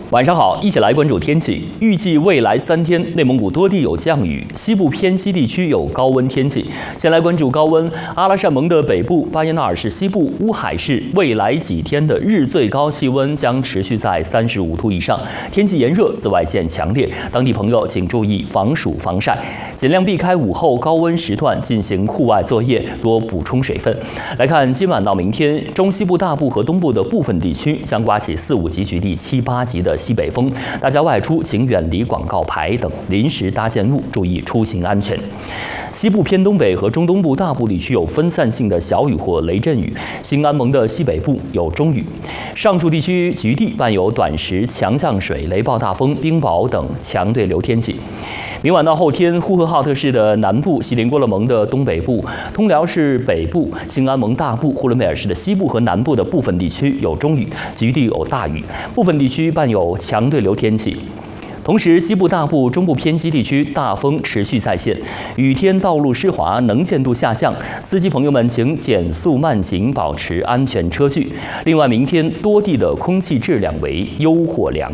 晚上好，一起来关注天气。预计未来3天，内蒙古多地有降雨，西部偏西地区有高温天气。先来关注高温，阿拉善盟的北部、巴彦淖尔市西部、乌海市，未来几天的日最高气温将持续在35度以上，天气炎热，紫外线强烈，当地朋友请注意防暑防晒，尽量避开午后高温时段进行户外作业，多补充水分。来看今晚到明天，中西部大部和东部的部分地区将刮起4、5级局地7、8级的西北风，大家外出请远离广告牌等临时搭建物，注意出行安全。西部偏东北和中东部大部地区有分散性的小雨或雷阵雨，新安盟的西北部有中雨。上述地区局地伴有短时强降水、雷暴大风、冰雹等强对流天气。明晚到后天，呼和浩特市的南部、锡林郭勒盟的东北部、通辽市北部、兴安盟大部、呼伦贝尔市的西部和南部的部分地区有中雨，局地有大雨，部分地区伴有强对流天气。同时，西部大部、中部偏西地区大风持续在线，雨天道路湿滑，能见度下降，司机朋友们请减速慢行，保持安全车距。另外，明天多地的空气质量为优或良。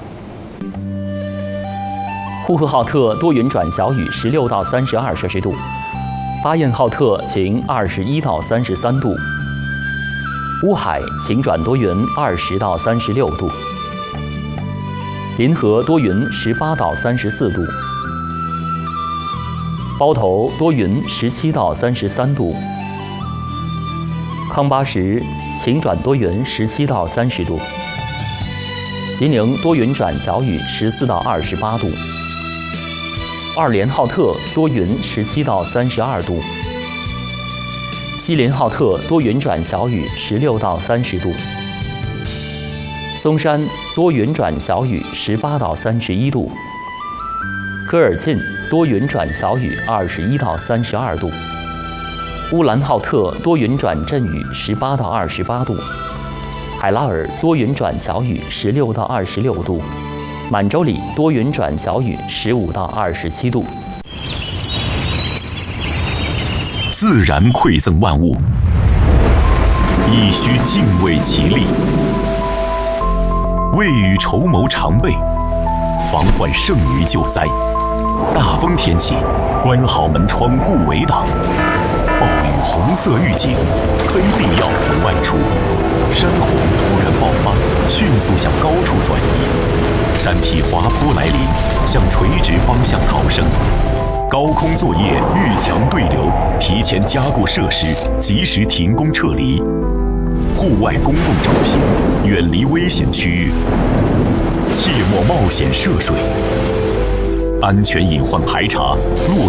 呼和浩特多云转小雨，16到32摄氏度；巴彦浩特晴，21到33度；乌海晴转多云，20到36度；临河多云，18到34度；包头多云，17到33度；康巴什晴转多云，17到30度；吉宁多云转小雨，14到28度；二连浩特多云，17到32度；锡林浩特多云转小雨，16到30度；松山多云转小雨，18到31度；科尔沁多云转小雨，21到32度；乌兰浩特多云转阵雨，18到28度；海拉尔多云转小雨，16到26度；满洲里多云转小雨，15到27度。 自然馈赠万物，亦需敬畏其力。未雨绸缪常备，防患胜于救灾。大风天气，关好门窗顾围挡。暴雨红色预警，非必要不外出。山洪突然爆发，迅速向高处转移。山体滑坡来临，向垂直方向逃生。高空作业遇强对流，提前加固设施，及时停工撤离。户外公共出行，远离危险区域，切莫冒险涉水。安全隐患排查，落